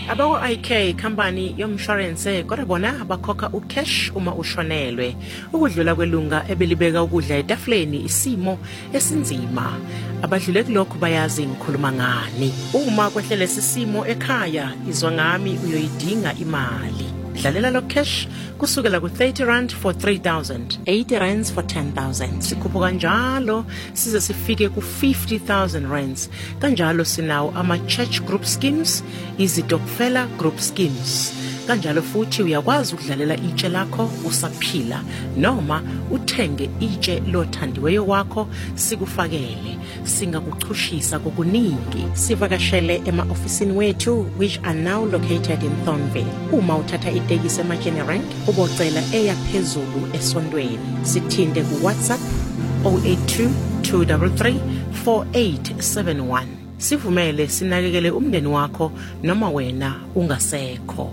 Abawo-IK company yomshwarense kodwa bona bakhokha ucash uma ushonelwe. Ukudlula kwelunga ebelibeka ukudla etafuleni isimo esinzima. Abadlule kulokho bayazi ngikhuluma ngani. Uma kwehlele sisimo ekhaya izwa ngami uyoyidinga imali. Dlalela lo cash kusukela ku-R30 for 3,000, R80 for 10,000. Sikhuphuka kanjalo size sifike ku-R50,000. Kanjalo sinawo ama-church group schemes, izitokfela group schemes. Kanjalo futhi uyakwazi ukudlalela itshe lakho usaphila noma uthenge itshe lothandiweyo wakho sikufakele. Singakuchushisa kokuningi. Sivakashele ema-ofisini wethu which are now located in Thornville. Uma uthatha itekisi eMajene Rank ubocela eya phezulu esondweni. Sithinte ku-WhatsApp 082 233 4871. Sivumele sinakekele umndeni wakho noma wena ungasekho.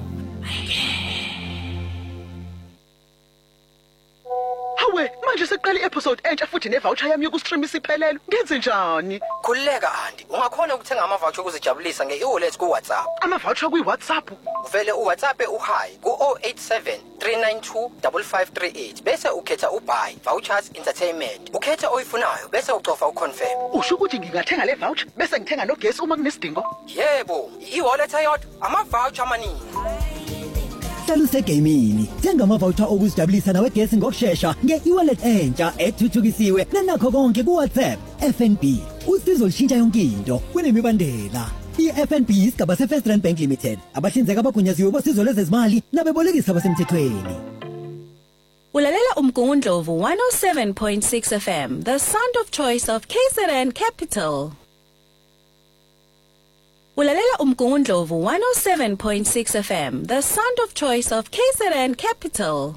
Hawe, manje seqala i-episode entsha futhi ne-voucher yami yoku-stream isiphelele. Ngenze njani? Khulileka Andi, ungakhona ukuthenga ama-voucher okuzijabulisa nge-e-wallet ku-WhatsApp. Ama-voucher kwi-WhatsApp? Uvele u-WhatsApp u-hi ku-087 392 5538 bese ukhetha u-buy vouchers entertainment. Ukhetha oyifunayo bese ucofa uconfirm. Usho ukuthi ngingathenga le voucher bese ngithenga nogesi uma kunesidingo? Yebo, i-wallet ayodwa ama-voucher amaningi. Hlala usegamini. Thenga ama-voucher okuzijabulisa nawe gesi ngokusheshsha nge-e-wallet entsha ethuthukisiwe nenakho konke ku-WhatsApp. FNB, usizo lishintsha yonke into kunemibandela. I-FNB isigaba se-First Rand Bank Limited. Abahlinzeka abagunyaziwe bosizo lwezezimali nabebolekisi abasemthethweni. Ulalela umgungundlovu 107.6 FM, the sound of choice of KZN Capital. Ulalela umgungundlovu 107.6 FM, the sound of choice of KZN Capital.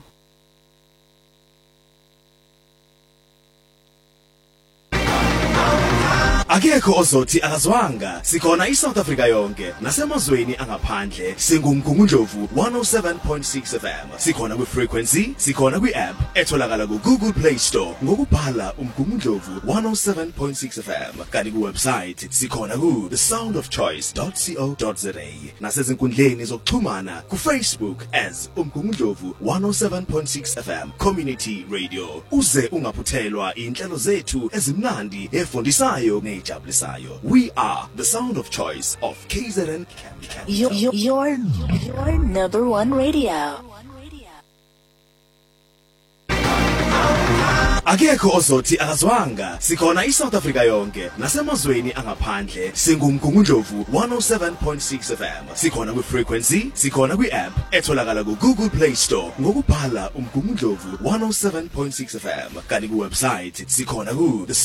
Akekho ozothi akazwanga sikhona iSouth Africa yonke nasemazweni angaphandle singumgungundlovu 107.6 FM sikhona kwi-frequency sikhona kwi-app etholakala ku-Google Play Store ngokubhala umgungundlovu 107.6 FM kanti ku-website sikhona ku thesoundofchoice.co.za nasezinkundleni zokuxhumana ku-Facebook as umgungundlovu 107.6 FM Community Radio uze ungaphuthelwa inhlelo zethu ezimnandi efundisayo nejabulisayo. We are the sound of choice of KZN Capital. Your number one radio. Akekho ozothi akazwanga sikhona iSouth Africa yonke nasemazweni angaphandle singumgungundlovu 107.6 FM sikhona kwi-frequency sikhona kwi-app etholakala ku-Google Play Store ngokubhala umgungundlovu 107.6 FM kanti ku-website sikhona ku